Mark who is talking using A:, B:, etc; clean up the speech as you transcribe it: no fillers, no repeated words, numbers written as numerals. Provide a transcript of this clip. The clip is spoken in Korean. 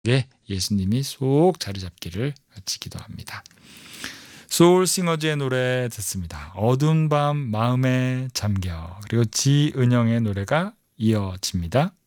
A: 예수님이 쏙 자리 잡기를 같이 기도합니다. 소울싱어즈의 노래 듣습니다. 어두운 밤 마음에 잠겨. 그리고 지은영의 노래가 이어집니다.